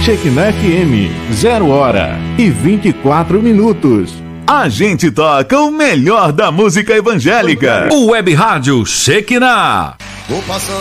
Shekinah FM, 0h24. A gente toca o melhor da música evangélica. O Web Rádio Shekinah.